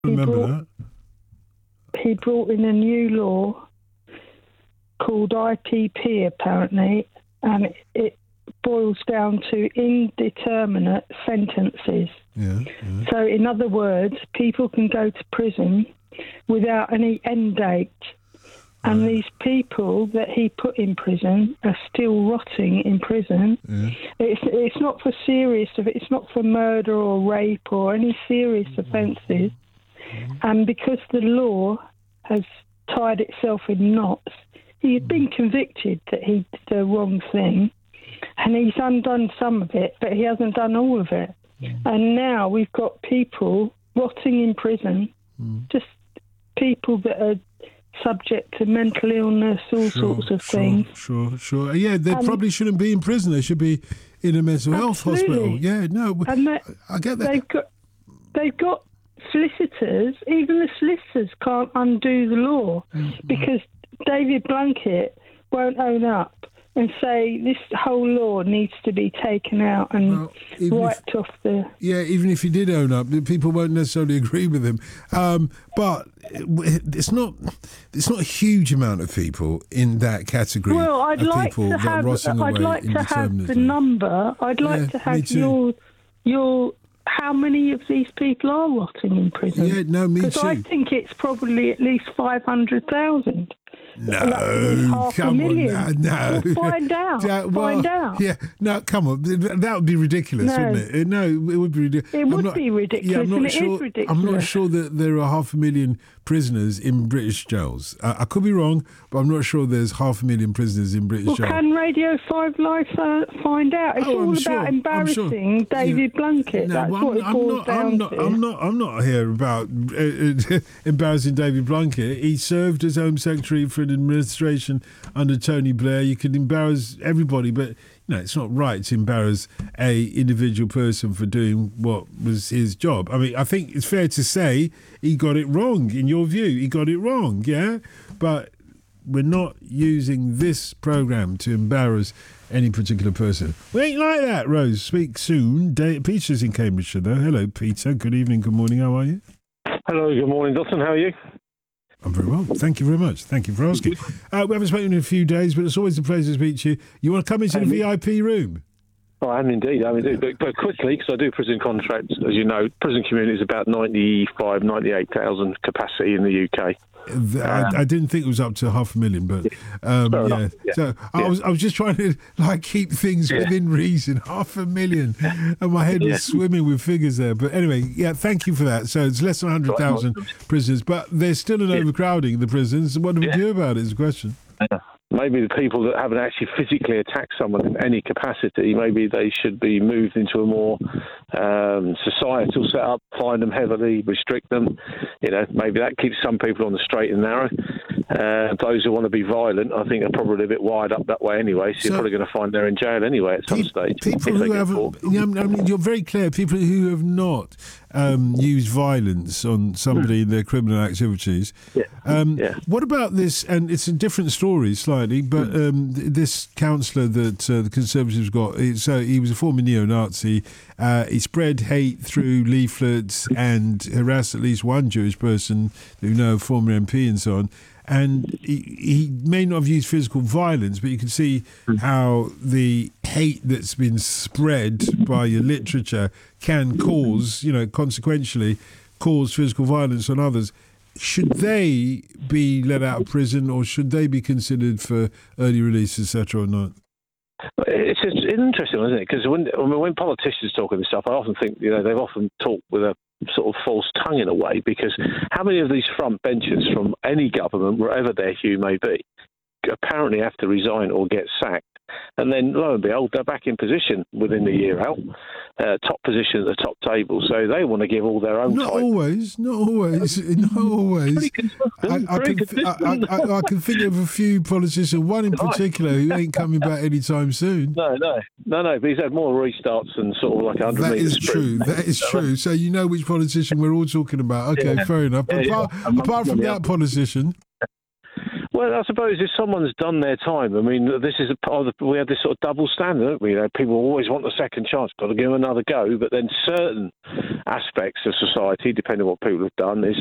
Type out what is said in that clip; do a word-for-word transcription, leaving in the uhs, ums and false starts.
he remember brought, that. He brought in a new law called I P P, apparently, and it, it boils down to indeterminate sentences. Yeah, yeah. So, in other words, people can go to prison without any end date. And Right. these people that he put in prison are still rotting in prison. Yeah. It's it's not for serious, it's not for murder or rape or any serious offences. And because the law has tied itself in knots, he had been convicted that he did the wrong thing, and he's undone some of it, but he hasn't done all of it. And now we've got people rotting in prison, Mm. just people that are subject to mental illness, all Sure, sorts of sure, things. Sure, sure. Yeah, they Um, probably shouldn't be in prison. They should be in a mental health Absolutely. hospital. Yeah, no, And they, I get that. they've got they've got solicitors. Even the solicitors can't undo the law Mm-hmm. because David Blunkett won't own up and say this whole law needs to be taken out and Well, even if- wiped off the. Yeah, even if he did own up, people won't necessarily agree with him. Um, but it's not it's not a huge amount of people in that category Well, I'd of like people to that have. are rotting I'd away like to have the indeterminately. number. I'd like Yeah, to me have too. your your. How many of these people are rotting in prison? Yeah, no, me Because I too. think it's probably at least five hundred thousand. No, half a come on, million. no, no. Well, find out. Yeah, well, Find out. Yeah, no, come on. That would be ridiculous, No. wouldn't it? No, it would be ridiculous. It would be ridiculous, Yeah, I'm not and it is sure. I'm not ridiculous. sure that there are half a million prisoners in British jails. I, I could be wrong, but I'm not sure there's half a million prisoners in British Well, jails. can Radio five Live uh, find out? It's Oh, I'm all sure, about I'm embarrassing sure. David Blunkett. No, That's well, what I'm, it I'm boils not, down I'm not. to. I'm not. I'm not here about uh, embarrassing David Blunkett. He served as Home Secretary for an administration under Tony Blair. You could embarrass everybody, but you know it's not right to embarrass a individual person for doing what was his job. I mean, I think it's fair to say he got it wrong. In your view, he got it wrong. Yeah, but we're not using this program to embarrass any particular person. We ain't like that, Rose. Speak soon. Da- Peter's in Cambridgeshire, though. Hello, Peter. Good evening, good morning. How are you? Hello, good morning, Dotson. How are you? I'm very well. Thank you very much. Thank you for asking. Uh, we haven't spoken in a few days, but it's always a pleasure to speak to you. You want to come into the V I P room? Oh, I am indeed. I am indeed. But, but quickly, because I do prison contracts, as you know, prison community is about ninety-five, ninety-eight thousand capacity in the U K. Uh, I, I didn't think it was up to half a million, but um, Fair yeah. enough. Yeah. So I Yeah. was I was just trying to like keep things Yeah. within reason. Half a million, and my head Yeah. was swimming with figures there. But anyway, yeah, thank you for that. So it's less than one hundred thousand prisoners, but there's still an Yeah. overcrowding in the prisons. What do we Yeah. do about it? Is the question. Maybe the people that haven't actually physically attacked someone in any capacity, maybe they should be moved into a more um, societal setup, fine them heavily, restrict them. You know, maybe that keeps some people on the straight and narrow. Uh, those who want to be violent, I think, are probably a bit wired up that way anyway, so, So- you're probably going to find they're in jail anyway at some Pe- stage. People if they who get haven't, caught. yeah, I mean, you're very clear. People who have not um, used violence on somebody in their criminal activities. Yeah. Um, Yeah. What about this? And it's a different story slightly, but um, th- this councillor that uh, the Conservatives got, it's, uh, he was a former neo-Nazi. Uh, he spread hate through leaflets and harassed at least one Jewish person who you know, former M P and so on. And he, he may not have used physical violence, but you can see how the hate that's been spread by your literature can cause, you know, consequentially cause physical violence on others. Should they be let out of prison, or should they be considered for early release, et cetera, or not? It's, it's interesting, isn't it? Because when I mean, when politicians talk of this stuff, I often think you know they've often talked with a sort of false tongue in a way. Because how many of these front benchers from any government, wherever their hue may be, apparently have to resign or get sacked, and then lo and behold, they're back in position within the year out, uh, top position at the top table. So they want to give all their own. Not type. always, not always, not always. Pretty consistent, I, I, pretty can, I, consistent. I, I can think of a few politicians, one in particular who ain't coming back anytime soon. No, no, no, no. But he's had more restarts than sort of like a hundred That metres is true. sprint. That is true. So you know which politician we're all talking about. Okay, Yeah. fair enough. Yeah, yeah. Apart, I'm not apart from on the that other. politician, Well, I suppose if someone's done their time, I mean, this is a part of the, we have this sort of double standard, don't we? You know, people always want a second chance, got to give them another go, but then certain aspects of society, depending on what people have done, is